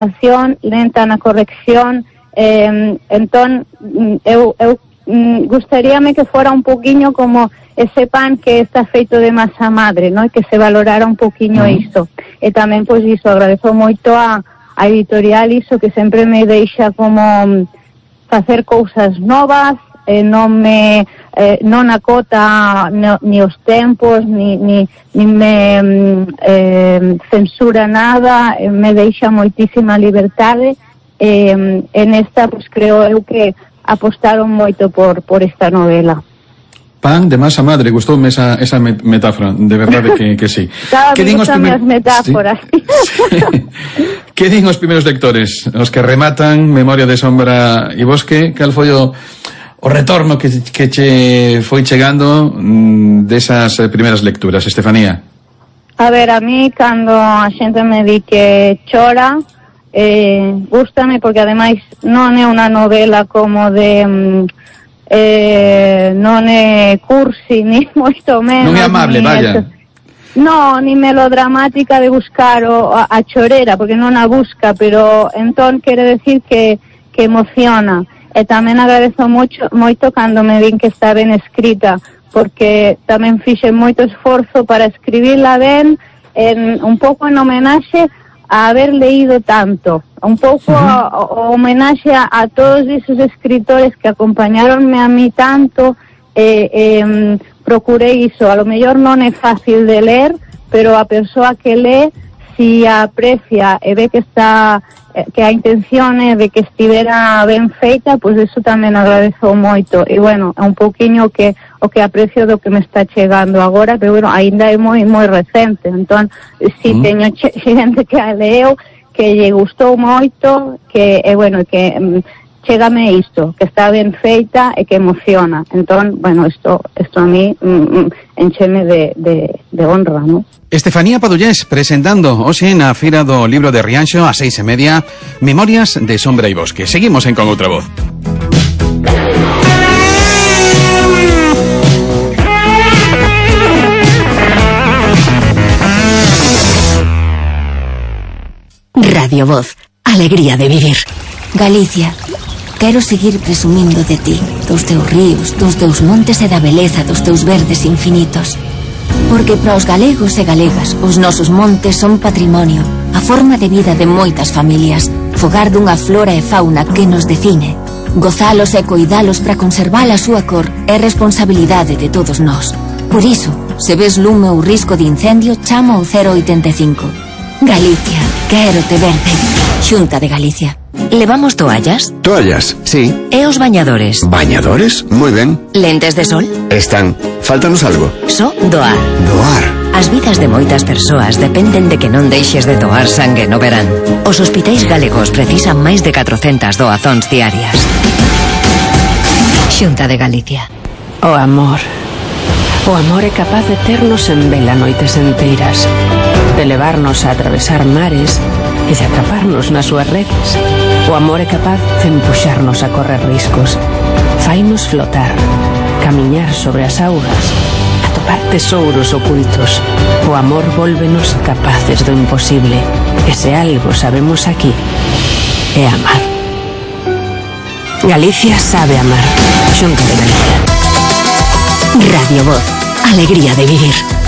lenta na corrección, entón eu gustaríame que fora un poquinho como ese pan que está feito de masa madre, ¿no? Que se valorara un poquinho isto. E tamén, pois, iso, agradezo moito a editorial iso, que sempre me deixa como facer cousas novas, non acota ni os tempos, ni me censura nada, me deixa moitísima liberdade, en esta, pues, creo eu que apostaron moito por esta novela. Pan de masa madre, gustoume esa metáfora, de verdade que sí. Que din os primeiros metáforas. Sí. Que din os primeiros lectores, os que rematan Memoria de sombra e bosque? Cal foi o retorno que che foi chegando desas primeiras lecturas, Estefanía? A ver, a mí cando a xente me di que chora, gústame, porque ademais non é unha novela como de non é cursi, ni moito menos. Non é amable, vaya. No, ni melodramática de buscar a chorera, porque non a busca, pero entón quere decir que emociona. E tamén agradezo moito cando me din que está ben escrita, porque tamén fixen moito esforzo para escribirla ben, un pouco en homenaxe a haber leído tanto, un pouco o homenaxe a todos esos escritores que acompañaronme a mí tanto. Procurei iso, a lo mellor non é fácil de ler, pero a persoa que lee, si a aprecia e ve que está, que a intención é de que estivera ben feita, pois eso tamén agradezo moito. E bueno, é un pouquiño o que aprecio do que me está chegando agora, pero bueno, ainda é moi recente, entón si teño xente que a leo, que lle gustou moito, que bueno, que chégame isto, que está ben feita e que emociona. Entón, bueno, isto a mí encheme de honra, ¿no? Estefanía Padullés presentando hoxe na Feira do Libro de Rianxo a 6:30, Memorias de sombra e bosque. Seguimos en Con Outra Voz. Radio Voz, alegría de vivir. Galicia, quero seguir presumindo de ti, dos teus ríos, dos teus montes e da beleza dos teus verdes infinitos. Porque para os galegos e galegas, os nosos montes son patrimonio, a forma de vida de moitas familias, fogar dunha flora e fauna que nos define. Gozalos e coidalos para conservar a súa cor é responsabilidade de todos nós. Por iso, se ves lume ou risco de incendio, chama ao 085. Galicia, quero te verde. Xunta de Galicia. Levamos toallas? Toallas, sí. E os bañadores? Bañadores, moi ben. Lentes de sol? Están. Fáltanos algo. Só doar. Doar. As vidas de moitas persoas dependen de que non deixes de doar sangue no verán. Os hospitais galegos precisan máis de 400 doazóns diarias. Xunta de Galicia. O amor. O amor é capaz de ternos en vela noites enteiras, de levarnos a atravesar mares e de atraparnos nas súas redes. O amor é capaz de empuxarnos a correr riscos, fainos flotar, camiñar sobre as augas, atopar tesouros ocultos. O amor vólvenos capaces do imposible, e se algo sabemos aquí é amar. Galicia sabe amar. Xunta de Galicia. Radio Voz, alegría de vivir.